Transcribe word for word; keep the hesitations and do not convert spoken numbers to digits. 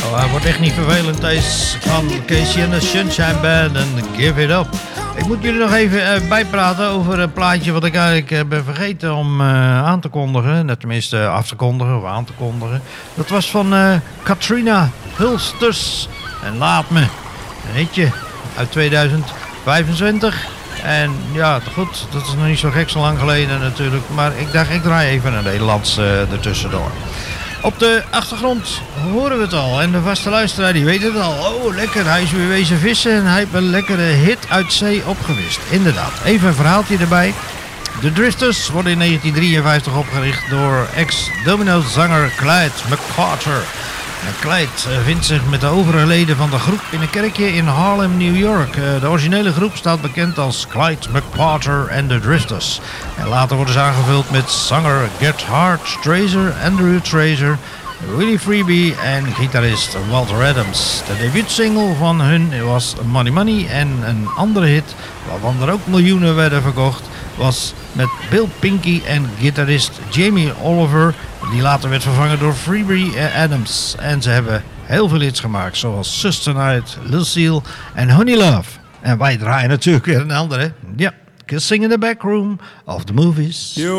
Nou, hij wordt echt niet vervelend. Deze van Casey and the Sunshine Band en Give It Up. Ik moet jullie nog even uh, bijpraten over een plaatje wat ik eigenlijk uh, ben vergeten om uh, aan te kondigen. Net tenminste uh, af te kondigen of aan te kondigen. Dat was van uh, Katrina Hulsters en Laat Me. Een hitje uit tweeduizend vijfentwintig. En ja, goed, dat is nog niet zo gek zo lang geleden natuurlijk. Maar ik dacht, ik draai even een Nederlands uh, ertussendoor. Op de achtergrond horen we het al. En de vaste luisteraar die weet het al. Oh, lekker, hij is weer wezen vissen en hij heeft een lekkere hit uit zee opgewist. Inderdaad. Even een verhaaltje erbij. De Drifters worden in negentien drieënvijftig opgericht door ex-Domino-zanger Clyde McCarter. En Clyde vindt zich met de overige leden van de groep in een kerkje in Harlem, New York. De originele groep staat bekend als Clyde McCarter en de Drifters. En later worden ze aangevuld met zanger Gerhard Tracer, Andrew Tracer, Willie Freebie en gitarist Walter Adams. De debuutsingle van hun was Money Money en een andere hit, waarvan er ook miljoenen werden verkocht, was met Bill Pinky en gitarist Jamie Oliver, die later werd vervangen door Freebie Adams. En ze hebben heel veel hits gemaakt, zoals Sister Night, Lucille en Honey Love. En wij draaien natuurlijk weer een andere, ja, Kissing in the Back Room of the Movies.